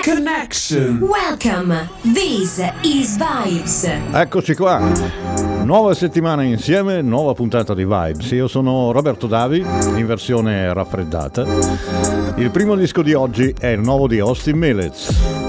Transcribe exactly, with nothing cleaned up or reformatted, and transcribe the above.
Connection. Welcome. This is Vibes. Eccoci qua. Nuova settimana insieme, nuova puntata di Vibes. Io sono Roberto Davi, in versione raffreddata. Il primo disco di oggi è il nuovo di Austin Millets.